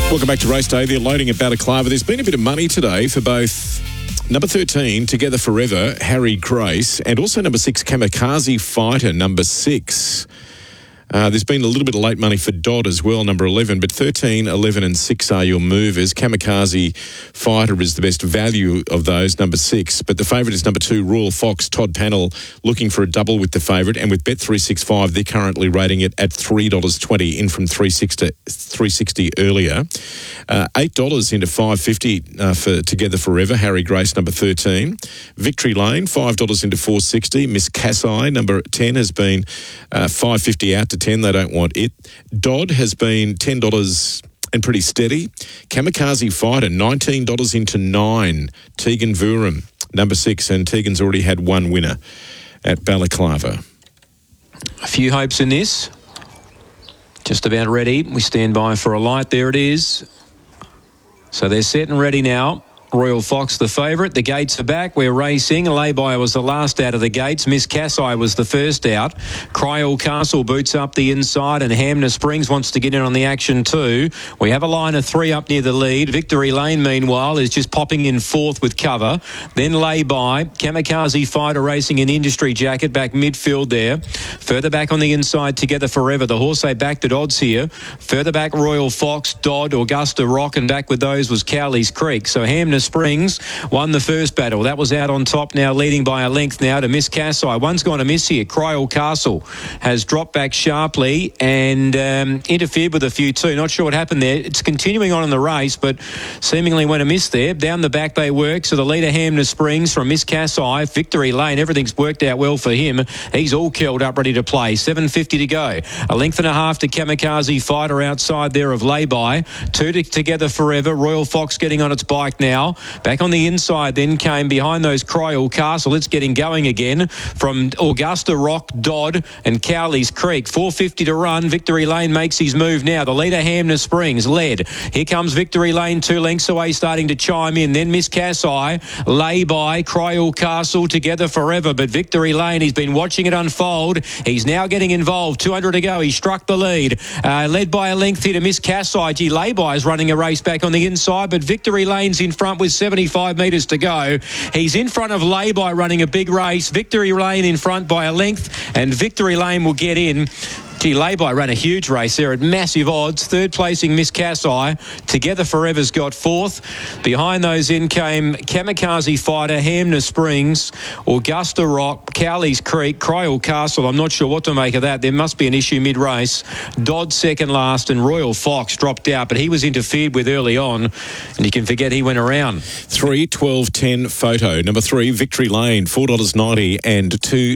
Welcome back to Race Day. They're loading at Balaclava. There's been a bit of money today for both number 13, Together Forever, Harry Grace, and also number 6, Kamikaze Fighter, number 6. There's been a little bit of late money for Dodd as well, number 11, but 13, 11 and 6 are your movers. Kamikaze Fighter is the best value of those, number 6, but the favourite is number 2, Royal Fox. Todd Pannell looking for a double with the favourite, and with Bet365, they're currently rating it at $3.20, in from $3.60 earlier. $8 into $5.50 for Together Forever, Harry Grace, number 13. Victory Lane, $5 into $4.60. Miss Kasai, number 10, has been $5.50 out to 10. They don't want it. Dodd has been $10 and pretty steady. Kamikaze Fighter, $19 into 9. Tegan Vuram, number 6, and Tegan's already had one winner at Balaclava. A few hopes in this. Just about ready. We stand by for a light. There it is. So they're set and ready now. Royal Fox, the favourite. The gates are back. We're racing. Lay-by was the last out of the gates. Miss Kasai was the first out. Cryall Castle boots up the inside, and Hamner Springs wants to get in on the action too. We have a line of 3 up near the lead. Victory Lane, meanwhile, is just popping in 4th with cover. Then Lay-by. Kamikaze Fighter racing in Industry Jacket back midfield there. Further back on the inside, Together Forever. The horse they backed at odds here. Further back, Royal Fox, Dodd, Augusta Rock, and back with those was Cowley's Creek. So Hamner Springs won the first battle. That was out on top now, leading by a length now to Miss Kasai. One's gone to miss here. Cryall Castle has dropped back sharply and interfered with a few too. Not sure what happened there. It's continuing on in the race, but seemingly went a miss there. Down the back they work. So the leader, Hamner Springs, from Miss Kasai. Victory Lane, everything's worked out well for him. He's all curled up, ready to play. 7.50 to go. A length and a half to Kamikaze Fighter outside there of Lay-by. 2 Together Forever. Royal Fox getting on its bike now. Back on the inside then came behind those Cryall Castle. It's getting going again from Augusta Rock, Dodd and Cowley's Creek. 4.50 to run. Victory Lane makes his move now. The leader, Hamner Springs, led. Here comes Victory Lane 2 lengths away, starting to chime in. Then Miss Kasai, Lay-by, Cryall Castle, Together Forever. But Victory Lane, he's been watching it unfold. He's now getting involved. 200 to go. He struck the lead. Led by a length here to Miss Kasai. Gee, Lay-by is running a race back on the inside, but Victory Lane's in front with 75 metres to go. He's in front of Lay-by running a big race. Victory Lane in front by a length, and Victory Lane will get in. Gee, Lay-by ran a huge race there at massive odds. Third placing Miss Kasai. Together Forever's got 4th. Behind those in came Kamikaze Fighter, Hamner Springs, Augusta Rock, Cowley's Creek, Cryall Castle. I'm not sure what to make of that. There must be an issue mid-race. Dodd second last, and Royal Fox dropped out, but he was interfered with early on, and you can forget he went around. 3, 12, 10 photo. Number 3, Victory Lane, $4.90 and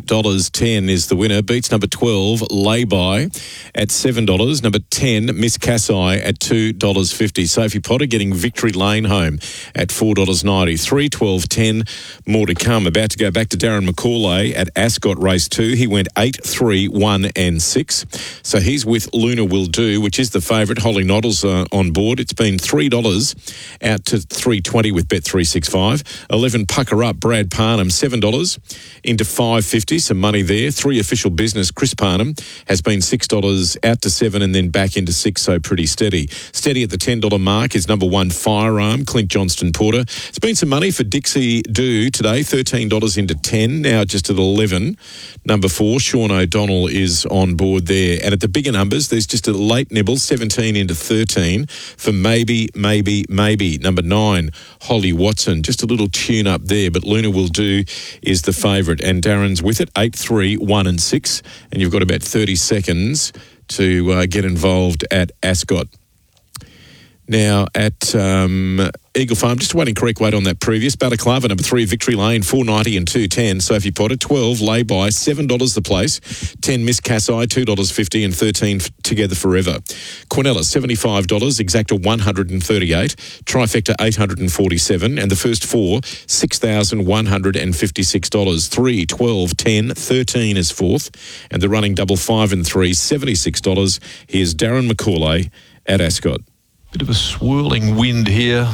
$2.10 is the winner. Beats number 12, Lay-by, at $7. Number 10, Miss Kasai at $2.50. Sophie Potter getting Victory Lane home at $4.90. 3, 12, 10 more to come. About to go back to Darren McCauley at Ascot Race 2. He went 8, 3, 1 and 6. So he's with Luna Will Do, which is the favourite. Holly Noddle's on board. It's been $3 out to $3.20 with Bet365. 11, Pucker Up, Brad Parnham, $7 into $5.50. Some money there. 3, Official Business, Chris Parnham has been $6 out to $7 and then back into $6, so pretty steady. Steady at the $10 mark is number 1, Firearm, Clint Johnston Porter. It's been some money for Dixie Do today, $13 into $10, now just at $11. Number 4, Sean O'Donnell is on board there. And at the bigger numbers, there's just a late nibble, 17 into $13 for Maybe. Number 9, Holly Watson. Just a little tune up there, but Luna Will Do is the favourite. And Darren's with it, 8, 3, 1 and 6. And you've got about 30 seconds to get involved at Ascot. Now at Eagle Farm, just waiting correct weight on that previous. Balaclava, number 3, Victory Lane, $4.90 and $2.10. Sophie Potter, 12, Lay-by, $7 the place. 10, Miss Kasai, $2.50 and 13 Together Forever. Quinella, $75, Exacta, $138. Trifecta, $847. And the first 4, $6,156. 3, 12, 10, 13 is 4th. And the running double 5 and 3, $76. Here's Darren McCauley at Ascot. Bit of a swirling wind here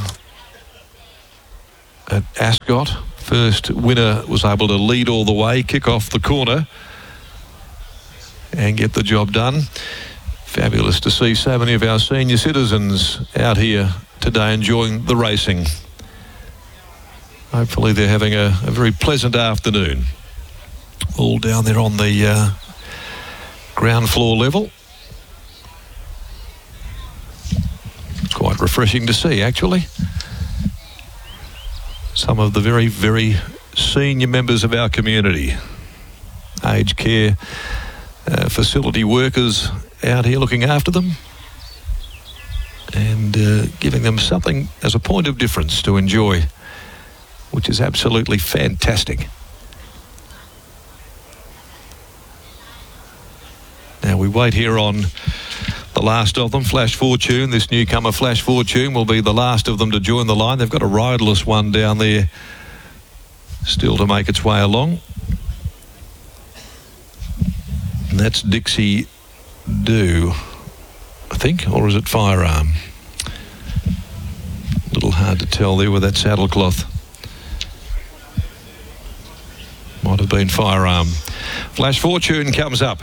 at Ascot. First winner was able to lead all the way, kick off the corner and get the job done. Fabulous to see so many of our senior citizens out here today enjoying the racing. Hopefully they're having a very pleasant afternoon. All down there on the ground floor level. Quite refreshing to see, actually. Some of the very, very senior members of our community. Aged care facility workers out here looking after them and giving them something as a point of difference to enjoy, which is absolutely fantastic. Now we wait here on the last of them, Flash Fortune. This newcomer, Flash Fortune, will be the last of them to join the line. They've got a riderless one down there still to make its way along. And that's Dixie Do, I think, or is it Firearm? A little hard to tell there with that saddle cloth. Might have been Firearm. Flash Fortune comes up.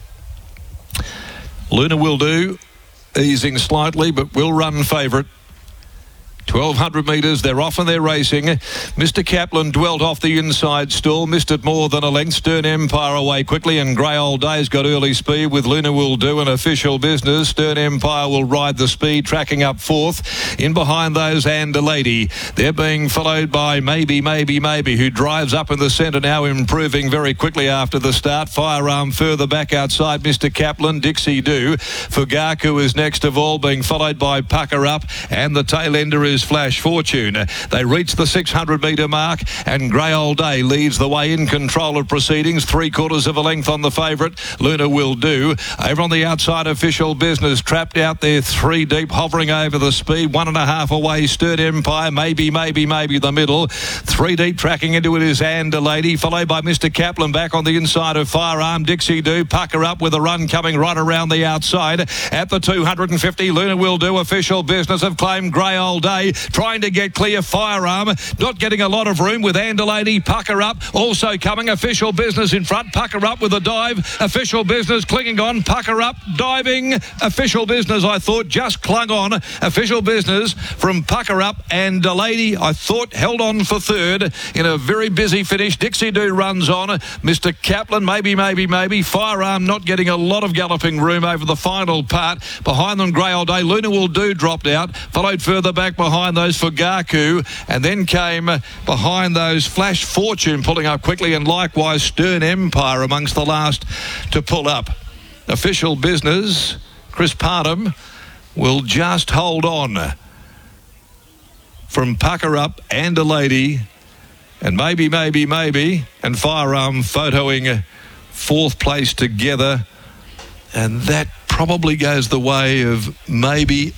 Luna Will Do, easing slightly, but will run favourite. 1,200 metres, they're off and they're racing. Mr. Kaplan dwelt off the inside stall, missed it more than a length. Stern Empire away quickly, and Grey Old Day's got early speed with Luna Will Do an official business. Stern Empire will ride the speed, tracking up fourth. In behind those, and a Lady. They're being followed by Maybe, who drives up in the centre now, improving very quickly after the start. Firearm further back outside Mr. Kaplan. Dixie Do. Fugaku is next of all, being followed by Pucker Up, and the tail ender is Flash Fortune. They reach the 600 metre mark, and Grey Old Day leads the way in control of proceedings. 3/4 of a length on the favourite, Luna Will Do. Over on the outside, Official Business trapped out there 3 deep, hovering over the speed. 1.5 away, Stern Empire. Maybe the middle. 3 deep, tracking into it is And a Lady, followed by Mr. Kaplan back on the inside of Firearm. Dixie Do, Pucker Up with a run coming right around the outside. At the 250, Luna Will Do, Official Business have claimed Grey Old Day. Trying to get clear, Firearm. Not getting a lot of room with And a Lady. Pucker Up also coming. Official Business in front. Pucker Up with a dive. Official Business clinging on. Pucker Up diving. Official Business, I thought, just clung on. Official Business from Pucker Up. And a Lady, I thought, held on for third in a very busy finish. Dixie Do runs on. Mr. Kaplan, maybe. Firearm not getting a lot of galloping room over the final part. Behind them, Grey Old Day. Luna Will Do dropped out. Followed further back behind those for Gaku, and then came behind those Flash Fortune pulling up quickly, and likewise Stern Empire amongst the last to pull up. Official Business, Chris Parham, will just hold on from Pucker Up and a Lady, and maybe, and Firearm photoing 4th place together, and that probably goes the way of maybe.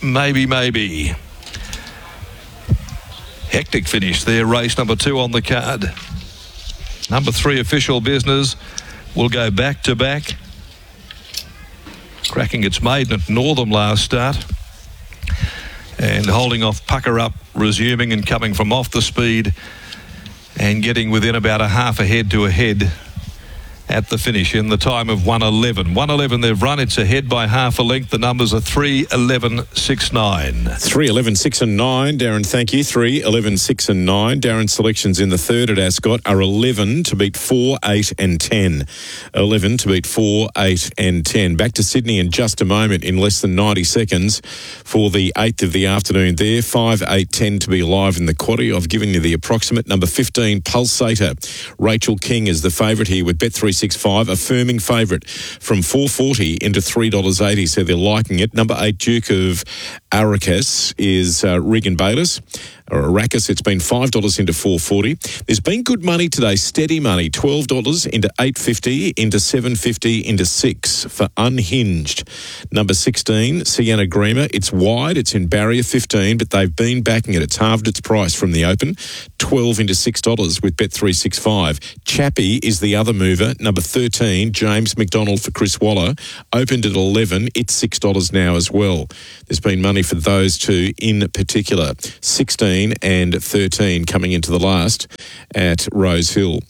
Hectic finish there, race number 2 on the card. Number 3, Official Business, will go back to back, cracking its maiden at Northam last start, and holding off Pucker Up, resuming and coming from off the speed and getting within about a half a head to a head at the finish in the time of 1:11. 1:11 they've run. It's ahead by half a length. The numbers are 3:11, 6, 9. 3:11, 6 and 9. Darren, thank you. 3:11, 6 and 9. Darren's selections in the third at Ascot are 11 to beat 4, 8 and 10. 11 to beat 4, 8 and 10. Back to Sydney in just a moment, in less than 90 seconds for the 8th of the afternoon there. 5, 8, 10 to be alive in the quaddie. I've given you the approximate. Number 15, Pulsator. Rachel King is the favourite here with Bet365, affirming favourite from $4.40 into $3.80, so they're liking it. Number 8, Duke of Arrakis is Regan Bayliss. Or Arrakis, it's been $5 into $4.40. There's been good money today, steady money, $12 into $8.50, into $7.50, into $6 for Unhinged. Number 16, Sienna Grima. It's wide, it's in barrier 15, but they've been backing it. It's halved its price from the open, $12 into $6 with Bet365. Chappie is the other mover. Number 13, James McDonald for Chris Waller. Opened at 11, it's $6 now as well. There's been money for those two in particular. 16 and 13 coming into the last at Rose Hill.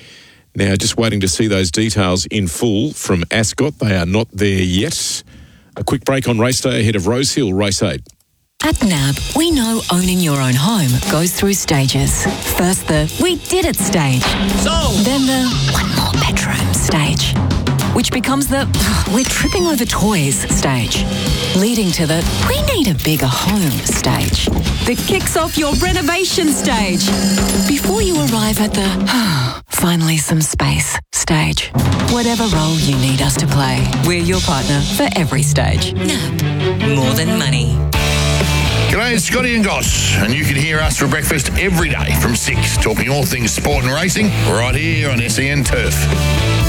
Now, just waiting to see those details in full from Ascot. They are not there yet. A quick break on Race Day ahead of Rosehill Race 8. At NAB, we know owning your own home goes through stages. First the "we did it" stage. Then the "one more bedroom" stage. Which becomes the "we're tripping over toys" stage. Leading to the "we need a bigger home" stage. That kicks off your renovation stage. Before you arrive at the "finally some space" stage. Whatever role you need us to play, we're your partner for every stage. NAB. More than money. G'day, it's Scotty and Goss, and you can hear us for breakfast every day from 6, talking all things sport and racing, right here on SEN Turf.